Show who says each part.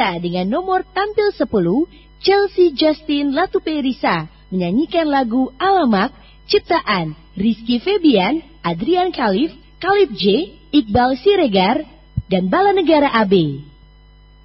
Speaker 1: Wanita dengan nomor tampil 10, Chelsea Justin Latuperisa menyanyikan lagu Alamak ciptaan Rizky Febian, Adrian Khalif, Khalif J, Iqbal Siregar, dan Bala Negara AB.